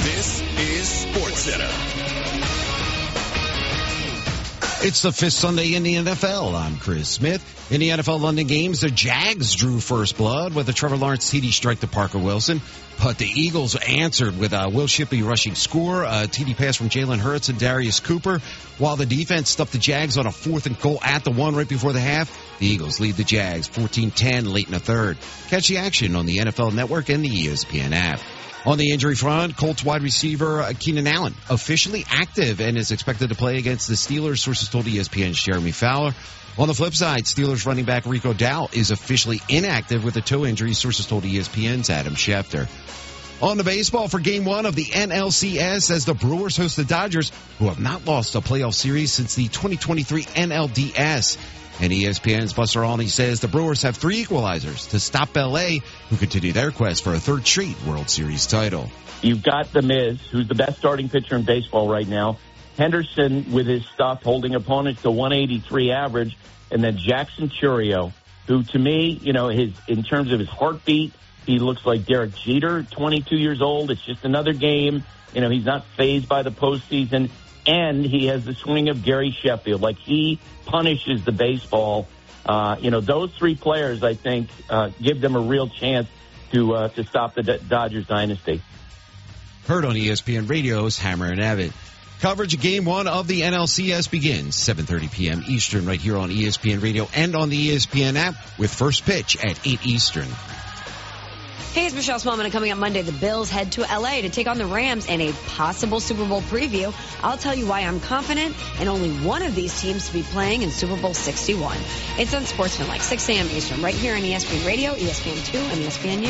This is SportsCenter. It's the fifth Sunday in the NFL. I'm Chris Smith. In the NFL London games, the Jags drew first blood with a Trevor Lawrence TD strike to Parker Wilson. But the Eagles answered with a Will Shipley rushing score, a TD pass from Jalen Hurts and Darius Cooper. While the defense stuffed the Jags on a 4th and goal at the 1 right before the half, the Eagles lead the Jags 14-10 late in the third. Catch the action on the NFL Network and the ESPN app. On the injury front, Colts wide receiver Keenan Allen officially active and is expected to play against the Steelers, sources told ESPN's Jeremy Fowler. On the flip side, Steelers running back Rico Dowdle is officially inactive with a toe injury, sources told ESPN's Adam Schefter. On the baseball for Game 1 of the NLCS as the Brewers host the Dodgers, who have not lost a playoff series since the 2023 NLDS. And ESPN's Buster Olney says the Brewers have 3 equalizers to stop L.A., who continue their quest for a 3rd straight World Series title. You've got The Miz, who's the best starting pitcher in baseball right now. Henderson with his stuff, holding opponents to 183 average. And then Jackson Chourio, who to me, in terms of his heartbeat, he looks like Derek Jeter, 22 years old. It's just another game. He's not fazed by the postseason. And he has the swing of Gary Sheffield. Like, he punishes the baseball. Those 3 players, I think, give them a real chance to stop the Dodgers dynasty. Heard on ESPN Radio's Hammer and Abbott. Coverage of Game 1 of the NLCS begins 7:30 p.m. Eastern right here on ESPN Radio and on the ESPN app with first pitch at 8 Eastern. Hey, it's Michelle Smallman, and coming up Monday, the Bills head to L.A. to take on the Rams in a possible Super Bowl preview. I'll tell you why I'm confident in only one of these teams to be playing in Super Bowl 61. It's on Sportsman, like 6 a.m. Eastern, right here on ESPN Radio, ESPN2, and ESPN News.